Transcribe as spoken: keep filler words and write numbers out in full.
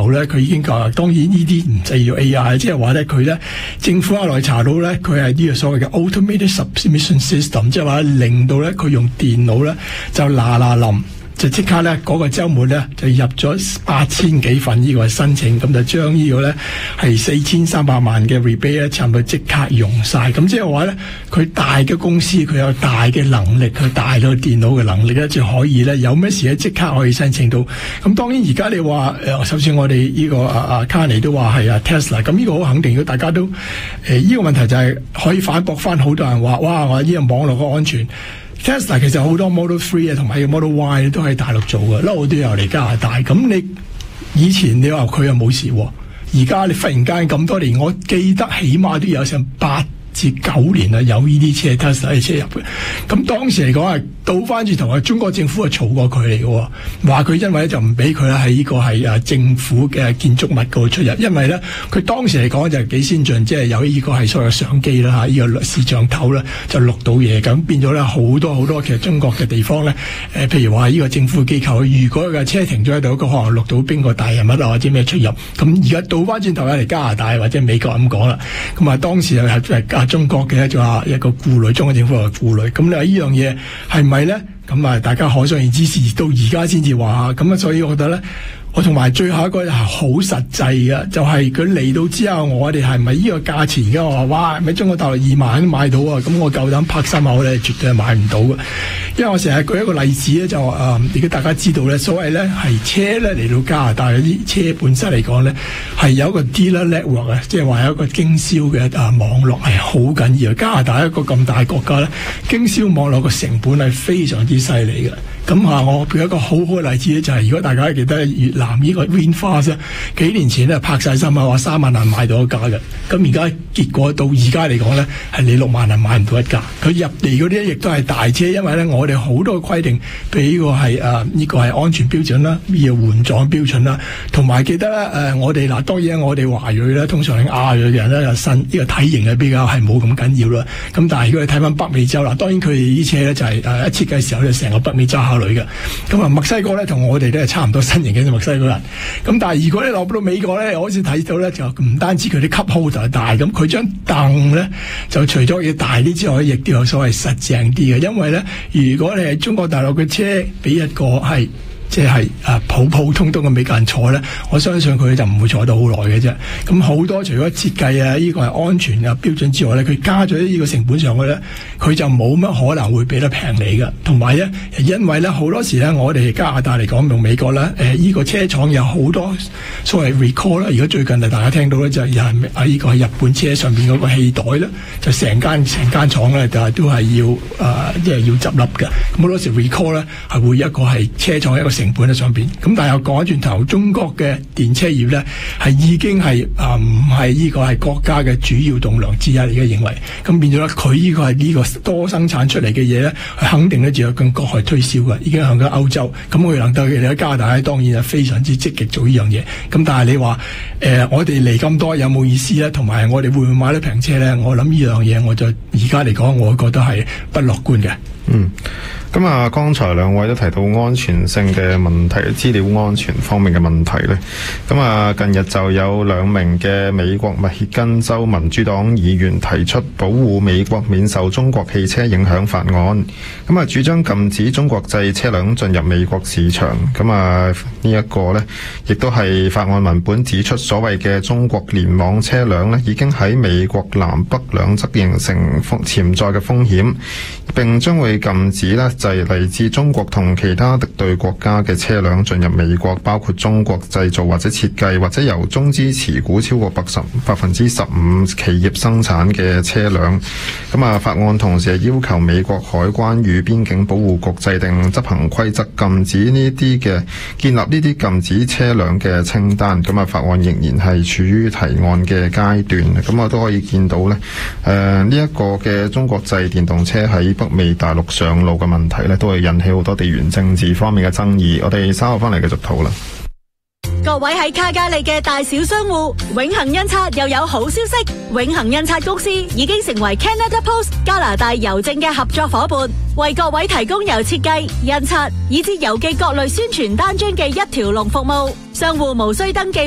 後咧，佢已經講，當然呢啲唔使要 A I， 即係話咧佢咧政府後來查到咧，佢係呢個所謂嘅 automated submission system， 即係話令到咧佢用電腦咧就嗱嗱臨。就即刻咧嗰個週末咧就入咗八千幾份呢個申請，咁就將呢個咧係四千三百萬嘅 rebate 咧差唔多即刻用晒。咁即係話咧佢大嘅公司佢有大嘅能力，佢大咗電腦嘅能力咧就可以咧有咩事咧即刻可以申請到。咁當然而家你話誒，首先我哋呢、這個啊啊卡尼都話係啊 Tesla， 咁呢個好肯定，如果大家都誒呢、呃這個問題就係可以反駁翻好多人話哇我呢個網絡嘅安全。Tesla 其實好多 Model Three 啊，同埋 Model Y 都喺大陸做嘅，撈都有嚟加拿大。咁你以前你話佢又冇事，而家你忽然間咁多年，我記得起碼都有成八至九年啦，有呢啲車 Tesla 嘅車入嘅。咁當時嚟講係倒翻轉頭，係中國政府係嘈過佢嚟嘅，話佢因為咧就唔俾佢咧喺呢個係啊政府嘅建築物嗰度出入，因為咧佢當時嚟講就係幾先進，即係有呢個係所謂相機啦嚇，呢個攝像頭咧就錄到嘢，咁變咗咧好多好多其實中國嘅地方咧，誒譬如話呢個政府機構，如果架車停咗喺度，佢可能錄到邊個大人物啊或者咩出入，咁而家倒翻轉頭嚟加拿大或者美國咁講啦，咁啊當時又係係中國嘅就話一個顧慮，中國政府係顧慮，咁你話呢樣嘢係咪咧？咁啊，大家可想而知，是到而家先至話，咁啊，所以我覺得咧，我同埋最後一個係好實際嘅，就係佢嚟到之後，我哋係咪呢個價錢？而家我話哇，咪中國大陸二萬都買到啊！咁我夠膽拍心口咧，絕對係買唔到嘅。因為我成日舉一個例子咧，就誒，而家大家知道咧，所謂咧係車咧嚟到加拿大嗰啲車本身嚟講咧，係有一個 dealer network 啊，即係話有一個經銷嘅啊網絡係好緊要。加拿大一個咁大國家咧，經銷網絡個成本係非常之犀利嘅。咁啊，我舉一個好好嘅例子咧，就係、是、如果大家記得越南呢個 VinFast 咧，幾年前咧拍晒心啊，話三萬人買到一架嘅。咁而家結果到而家嚟講咧，係你六萬人買唔到一架。佢入嚟嗰啲亦都係大車，因為咧我哋好多規定，譬如呢個係誒呢個係安全標準啦，要換裝標準啦，同埋記得咧誒、呃、我哋嗱當然我哋華裔咧，通常係亞裔嘅人咧，有身呢個體型咧比較係冇咁緊要啦。咁但係如果你睇翻北美洲嗱，當然佢哋啲車咧就係、是、誒、呃、一設計嘅時候就成個北美洲考慮嘅。咁啊墨西哥咧同我哋都係差唔多身形嘅墨西哥人。咁但係如果你落到美國咧，我先睇到咧就唔單止佢啲 cup holder 就大，咁佢張凳咧就除咗要大啲之外，亦都有所謂實淨啲嘅。因為咧，如果你係中國大陸嘅車俾一個係即係啊普普通通嘅美國人坐咧，我相信佢就唔會坐得好耐嘅啫。咁好多除咗設計啊，呢個係安全啊標準之外咧，佢加咗呢個成本上去咧，佢就冇乜可能會俾得平你嘅。同埋咧，因為咧好多時咧，我哋加拿大嚟講用美國咧，誒呢個車廠有好多所謂 recall 啦。而家最近啊，大家聽到咧就係啊呢個係日本車上邊嗰個氣袋咧，就成間成間廠咧就係都係要啊即係要執笠嘅。咁好多時 recall 咧係會一個係車廠一個成本喺上邊，咁但係又講轉頭，中國嘅電車業咧係已經係啊唔係呢個係國家嘅主要棟梁之一嚟嘅認為，咁變咗咧佢呢個係呢個多生產出嚟嘅嘢咧，佢肯定咧就有更國外推銷嘅，已經向緊歐洲，咁佢能夠嚟喺加拿大咧，當然係非常之積極做呢樣嘢。咁但係你話誒、呃，我哋嚟咁多有冇意思咧？同埋我哋會唔會買得平車咧？我諗呢樣嘢，我就而家嚟講，我覺得係不樂觀嘅。 嗯。咁啊，剛才兩位都提到安全性嘅問題，資料安全方面嘅問題咧。咁啊，近日就有兩名嘅美國密歇根州民主黨議員提出保護美國免受中國汽車影響法案。咁啊，主張禁止中國製車輛進入美國市場。咁啊，呢一個咧，亦都係法案文本指出，所謂嘅中國聯網車輛咧，已經喺美國南北兩側形成風潛在嘅風險，並將會禁止咧。就係嚟自中國同其他敵對國家嘅車輛進入美國，包括中國製造或者設計或者由中資持股超過百十百分之十五企業生產嘅車輛。咁啊，法案同時係要求美國海關與邊境保護局制定執行規則，禁止呢啲嘅建立呢啲禁止車輛嘅清單。咁啊，法案仍然係處於提案嘅階段。咁啊，都可以見到咧，誒呢一個嘅中國製電動車喺北美大陸上路嘅問題。問題咧都係引起好多地緣政治方面嘅爭議，我哋稍後翻嚟繼續討論。 各位喺卡加利嘅大小商戶，永恒印刷又有好消息，永恒印刷公司已經成為 Canada Post 加拿大郵政嘅合作伙伴，為各位提供由設計、印刷以至郵寄各類宣傳單張嘅一條龍服務，商戶無需登記